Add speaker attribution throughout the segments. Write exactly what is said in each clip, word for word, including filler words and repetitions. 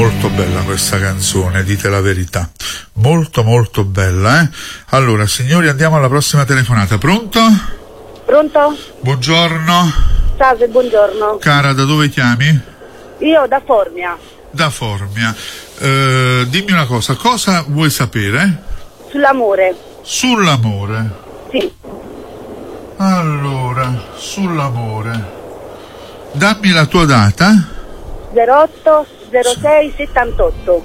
Speaker 1: molto bella questa canzone, dite la verità. Molto molto bella, eh? Allora, signori, andiamo alla prossima telefonata. Pronto?
Speaker 2: Pronto?
Speaker 1: Buongiorno.
Speaker 2: Salve, buongiorno.
Speaker 1: Cara, da dove chiami?
Speaker 2: Io da Formia.
Speaker 1: Da Formia. Eh, dimmi una cosa, cosa vuoi sapere?
Speaker 2: Sull'amore.
Speaker 1: Sull'amore?
Speaker 2: Sì.
Speaker 1: Allora, sull'amore. Dammi la tua data.
Speaker 2: zero otto zero sei settantotto.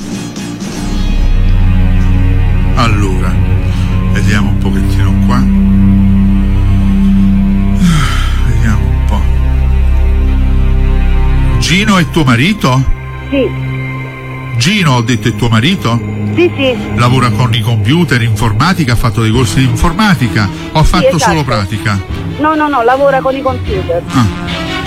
Speaker 1: Allora, vediamo un pochettino qua. Vediamo un po'. Gino è tuo marito?
Speaker 2: Sì.
Speaker 1: Gino, ho detto, è tuo marito?
Speaker 2: Sì, sì.
Speaker 1: Lavora con i computer, informatica, ha fatto dei corsi di informatica o ha fatto
Speaker 2: sì, esatto.
Speaker 1: solo pratica?
Speaker 2: No, no, no, lavora con i computer.
Speaker 1: Ah.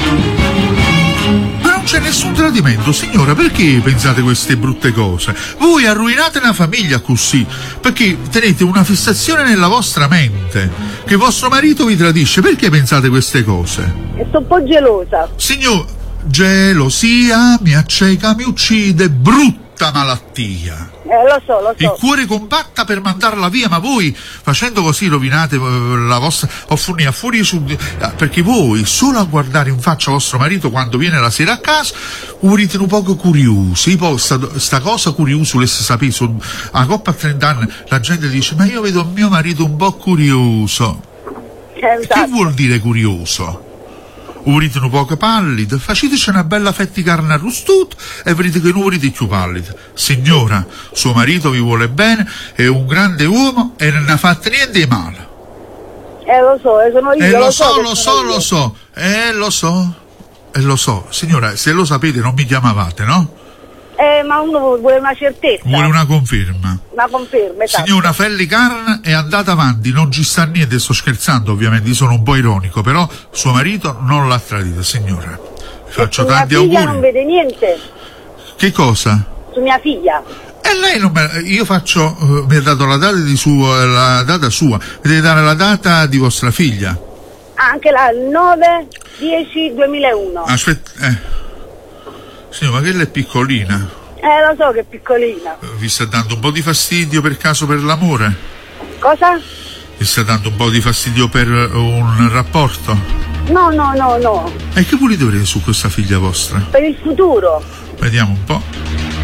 Speaker 1: Ma non c'è nessun tradimento, signora, perché pensate queste brutte cose? Voi arruinate una famiglia così, perché tenete una fissazione nella vostra mente, che vostro marito vi tradisce, perché pensate queste cose?
Speaker 2: E sto un po' gelosa.
Speaker 1: Signor, gelosia mi acceca, mi uccide, brutta malattia.
Speaker 2: Eh, lo so, lo so.
Speaker 1: Il cuore compatta per mandarla via, ma voi facendo così rovinate la vostra, o fuori a fuori su, perché voi solo a guardare in faccia vostro marito quando viene la sera a casa urite un poco curiosi, poi sta, sta cosa curiosa volesse sapere, su, a coppa a trenta anni la gente dice ma io vedo mio marito un po' curioso.
Speaker 2: Eh, esatto.
Speaker 1: Che vuol dire curioso? Urite un poco pallido, faceteci una bella fetta di carne arrostata e vedete che non urite più pallido. Signora, suo marito vi vuole bene, è un grande uomo e non ha fatto niente di male.
Speaker 2: Eh, lo so, eh, sono io.
Speaker 1: E
Speaker 2: lo,
Speaker 1: lo
Speaker 2: so,
Speaker 1: so, lo so, lo so, eh, lo so, e lo so. Signora, se lo sapete non mi chiamavate, no?
Speaker 2: Eh, ma uno vuole una certezza.
Speaker 1: Vuole una conferma.
Speaker 2: Una conferma, esatto.
Speaker 1: Signora, felli carne è andata avanti, non ci sta niente, sto scherzando ovviamente, sono un po' ironico, però suo marito non l'ha tradita, signora. Vi faccio tanti auguri.
Speaker 2: Mia figlia non vede niente.
Speaker 1: Che cosa?
Speaker 2: Su mia figlia.
Speaker 1: E lei non me, io faccio, uh, mi ha dato la data di sua, la data sua, mi deve dare la data di vostra figlia.
Speaker 2: Anche la nove dieci duemilauno.
Speaker 1: Aspetta, eh. Signora, ma che lei è piccolina?
Speaker 2: Eh, lo so che è piccolina.
Speaker 1: Vi sta dando un po' di fastidio per caso per l'amore?
Speaker 2: Cosa?
Speaker 1: Vi sta dando un po' di fastidio per un rapporto?
Speaker 2: No, no, no, no.
Speaker 1: E che volete avere su questa figlia vostra?
Speaker 2: Per il futuro.
Speaker 1: Vediamo un po'.